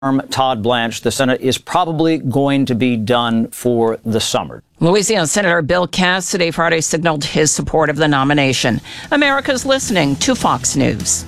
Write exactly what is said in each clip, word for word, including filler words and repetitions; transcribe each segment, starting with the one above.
Todd Blanche, the Senate is probably going to be done for the summer. Louisiana Senator Bill Cassidy Friday signaled his support of the nomination. America's listening to Fox News.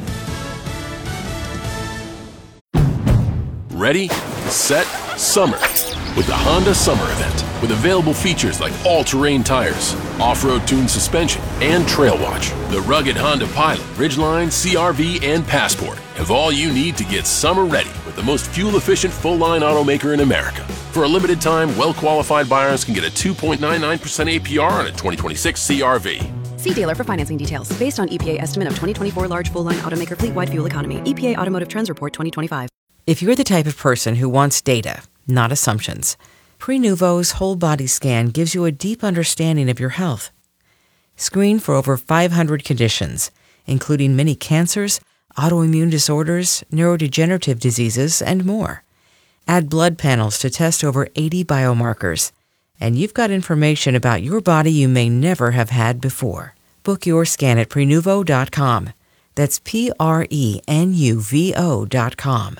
Ready, set, summer. With the Honda Summer Event. With available features like all-terrain tires, off-road tuned suspension, and Trail Watch. The rugged Honda Pilot, Ridgeline, C R V, and Passport have all you need to get summer ready with the most fuel-efficient full-line automaker in America. For a limited time, well-qualified buyers can get a two point nine nine percent A P R on a twenty twenty-six C R V. See dealer for financing details. Based on E P A estimate of twenty twenty-four large full-line automaker fleet-wide fuel economy. E P A Automotive Trends Report twenty twenty-five. If you're the type of person who wants data, not assumptions, Prenuvo's whole body scan gives you a deep understanding of your health. Screen for over five hundred conditions, including many cancers, autoimmune disorders, neurodegenerative diseases, and more. Add blood panels to test over eighty biomarkers, and you've got information about your body you may never have had before. Book your scan at Prenuvo dot com. That's P R E N U V O dot com.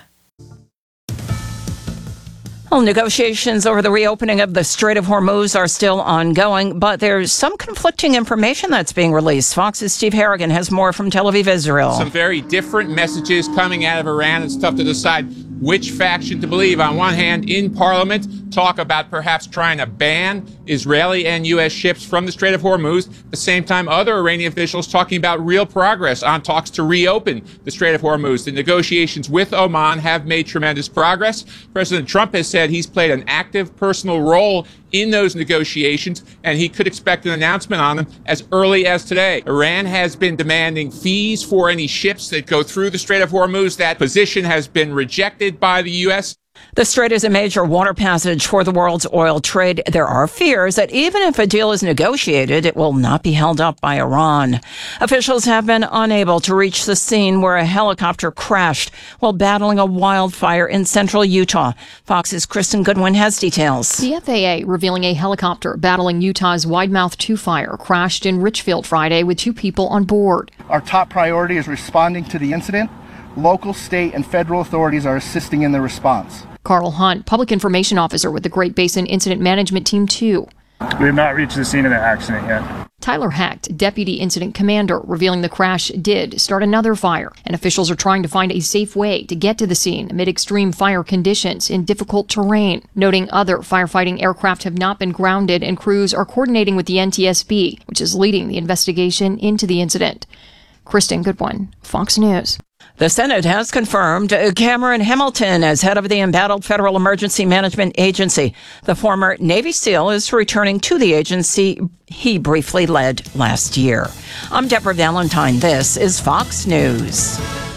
Well, negotiations over the reopening of the Strait of Hormuz are still ongoing, but there's some conflicting information that's being released. Fox's Steve Harrigan has more from Tel Aviv, Israel. Some very different messages coming out of Iran. It's tough to decide which faction to believe. On one hand, in Parliament, talk about perhaps trying to ban Israeli and U S ships from the Strait of Hormuz. At the same time, other Iranian officials talking about real progress on talks to reopen the Strait of Hormuz. The negotiations with Oman have made tremendous progress. President Trump has said he's played an active personal role in those negotiations, and he could expect an announcement on them as early as today. Iran has been demanding fees for any ships that go through the Strait of Hormuz. That position has been rejected by the U S. The strait is a major water passage for the world's oil trade. There are fears that even if a deal is negotiated, it will not be held up by Iran. Officials have been unable to reach the scene where a helicopter crashed while battling a wildfire in central Utah. Fox's Kristen Goodwin has details. The F A A revealing a helicopter battling Utah's Widemouth two fire crashed in Richfield Friday with two people on board. Our top priority is responding to the incident. Local, state, and federal authorities are assisting in the response. Carl Hunt, Public Information Officer with the Great Basin Incident Management Team two. We have not reached the scene of the accident yet. Tyler Hecht, Deputy Incident Commander, revealing the crash did start another fire, and officials are trying to find a safe way to get to the scene amid extreme fire conditions in difficult terrain, noting other firefighting aircraft have not been grounded and crews are coordinating with the N T S B, which is leading the investigation into the incident. Kristen Goodwin, Fox News. The Senate has confirmed Cameron Hamilton as head of the embattled Federal Emergency Management Agency. The former Navy SEAL is returning to the agency he briefly led last year. I'm Deborah Valentine. This is Fox News.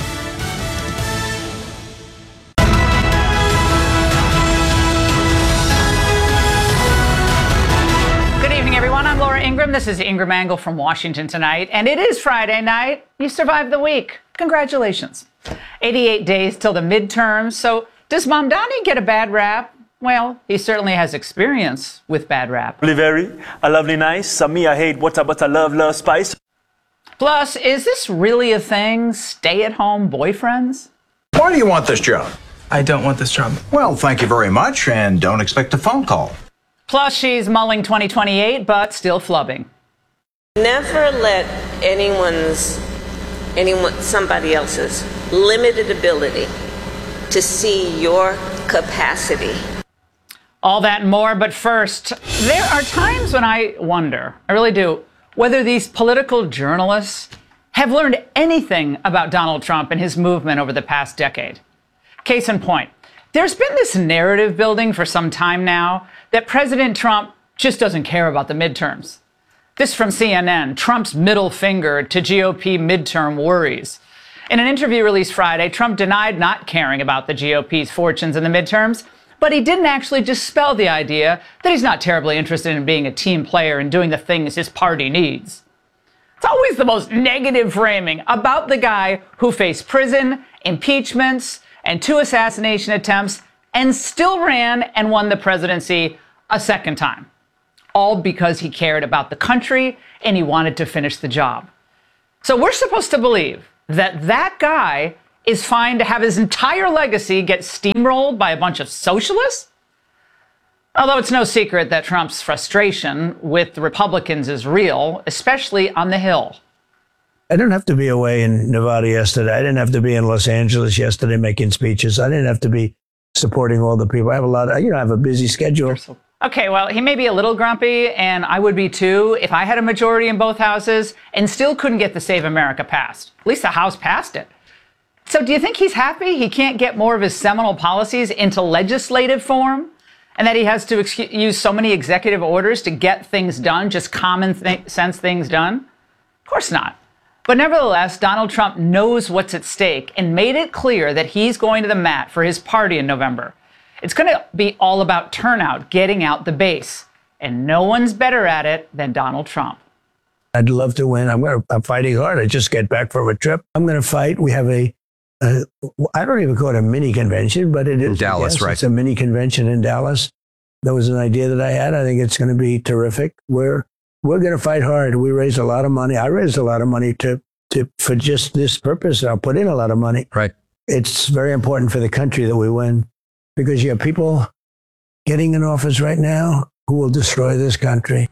Good evening, everyone. I'm Laura Ingram. This is Ingram Angle from Washington Tonight, and it is Friday night. You survived the week. Congratulations. eighty-eight days till the midterms. So does Mamdani get a bad rap? Well, he certainly has experience with bad rap. Very, a lovely nice. Some me I hate butter, but I love, love spice. Plus, is this really a thing? Stay-at-home boyfriends? Why do you want this job? I don't want this job. Well, thank you very much, and don't expect a phone call. Plus, she's mulling twenty twenty-eight, but still flubbing. Never let anyone's anyone, somebody else's limited ability to see your capacity. All that and more, but first, there are times when I wonder, I really do, whether these political journalists have learned anything about Donald Trump and his movement over the past decade. Case in point, there's been this narrative building for some time now that President Trump just doesn't care about the midterms. This from C N N, Trump's middle finger to G O P midterm worries. In an interview released Friday, Trump denied not caring about the G O P's fortunes in the midterms, but he didn't actually dispel the idea that he's not terribly interested in being a team player and doing the things his party needs. It's always the most negative framing about the guy who faced prison, impeachments, and two assassination attempts, and still ran and won the presidency a second time. All because he cared about the country and he wanted to finish the job. So we're supposed to believe that that guy is fine to have his entire legacy get steamrolled by a bunch of socialists? Although it's no secret that Trump's frustration with the Republicans is real, especially on the Hill. I didn't have to be away in Nevada yesterday. I didn't have to be in Los Angeles yesterday making speeches. I didn't have to be supporting all the people. I have a lot of, you know, I have a busy schedule. Okay, well, he may be a little grumpy, and I would be too if I had a majority in both houses and still couldn't get the Save America passed. At least the House passed it. So do you think he's happy he can't get more of his seminal policies into legislative form? And that he has to ex- use so many executive orders to get things done, just common th- sense things done? Of course not. But nevertheless, Donald Trump knows what's at stake and made it clear that he's going to the mat for his party in November. It's going to be all about turnout, getting out the base. And no one's better at it than Donald Trump. I'd love to win. I'm, gonna, I'm fighting hard. I just get back from a trip. I'm going to fight. We have a, a, I don't even call it a mini convention, but it is. In Dallas, yes, right? It's a mini convention in Dallas. That was an idea that I had. I think it's going to be terrific. We're, we're going to fight hard. We raised a lot of money. I raised a lot of money to, to, for just this purpose. I'll put in a lot of money. Right. It's very important for the country that we win because you have people getting in office right now who will destroy this country.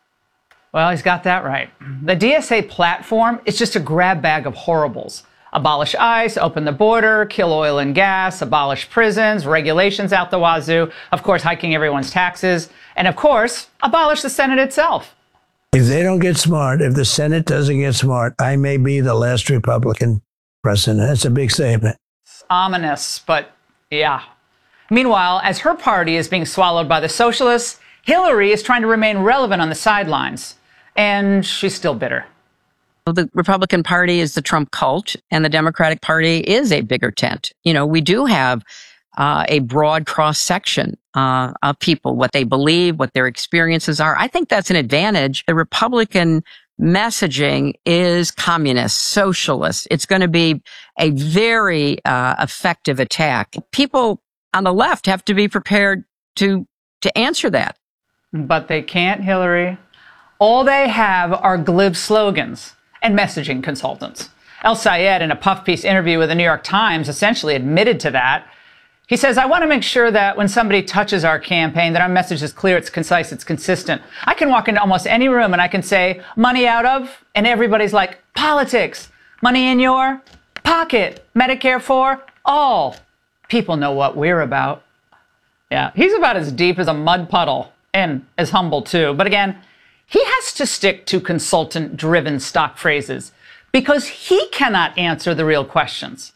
Well, he's got that right. The D S A platform is just a grab bag of horribles. Abolish ICE, open the border, kill oil and gas, abolish prisons, regulations out the wazoo, of course, hiking everyone's taxes, and of course, abolish the Senate itself. If they don't get smart, if the Senate doesn't get smart, I may be the last Republican president. That's a big statement. It's ominous, but yeah. Meanwhile, as her party is being swallowed by the socialists, Hillary is trying to remain relevant on the sidelines. And she's still bitter. The Republican Party is the Trump cult, and the Democratic Party is a bigger tent. You know, we do have uh, a broad cross-section uh, of people, what they believe, what their experiences are. I think that's an advantage. The Republican messaging is communist, socialist. It's going to be a very uh, effective attack. People on the left have to be prepared to to answer that. But they can't, Hillary. All they have are glib slogans and messaging consultants. El-Sayed, in a puff piece interview with the New York Times, essentially admitted to that. He says, I want to make sure that when somebody touches our campaign, that our message is clear, it's concise, it's consistent. I can walk into almost any room and I can say, money out of, and everybody's like, politics, money in your pocket, Medicare for all. People know what we're about. Yeah, he's about as deep as a mud puddle and as humble too. But again, he has to stick to consultant-driven stock phrases because he cannot answer the real questions.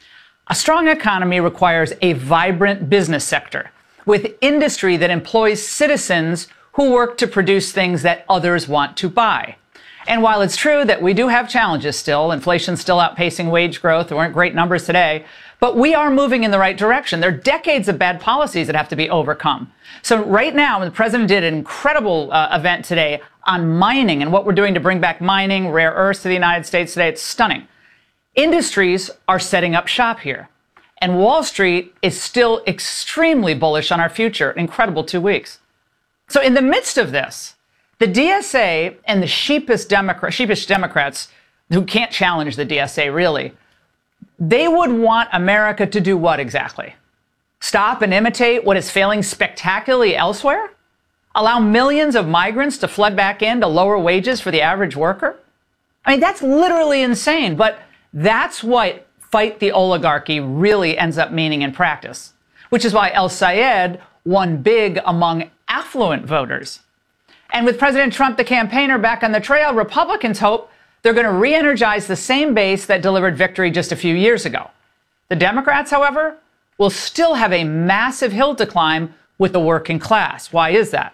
A strong economy requires a vibrant business sector with industry that employs citizens who work to produce things that others want to buy. And while it's true that we do have challenges still, inflation's still outpacing wage growth, there weren't great numbers today, but we are moving in the right direction. There are decades of bad policies that have to be overcome. So right now, the president did an incredible uh, event today on mining and what we're doing to bring back mining, rare earths to the United States today. It's stunning. Industries are setting up shop here. And Wall Street is still extremely bullish on our future. An incredible two weeks. So in the midst of this, the D S A and the sheepish, Democrat, sheepish Democrats who can't challenge the D S A really, they would want America to do what exactly? Stop and imitate what is failing spectacularly elsewhere? Allow millions of migrants to flood back in to lower wages for the average worker? I mean, that's literally insane, but that's what fight the oligarchy really ends up meaning in practice, which is why El-Sayed won big among affluent voters. And with President Trump, the campaigner, back on the trail, Republicans hope they're going to re-energize the same base that delivered victory just a few years ago. The Democrats, however, will still have a massive hill to climb with the working class. Why is that?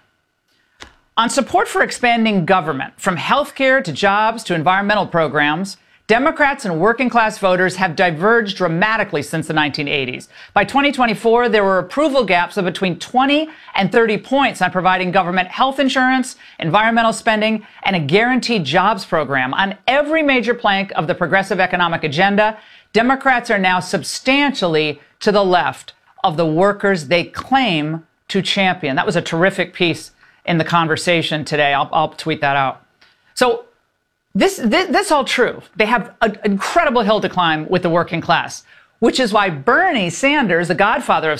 On support for expanding government, from healthcare to jobs to environmental programs, Democrats and working class voters have diverged dramatically since the nineteen eighties. By twenty twenty-four, there were approval gaps of between twenty and thirty points on providing government health insurance, environmental spending, and a guaranteed jobs program. On every major plank of the progressive economic agenda, Democrats are now substantially to the left of the workers they claim to champion. That was a terrific piece in the conversation today. I'll, I'll tweet that out. So This, this, this all true. They have an incredible hill to climb with the working class. which is why Bernie Sanders, the godfather of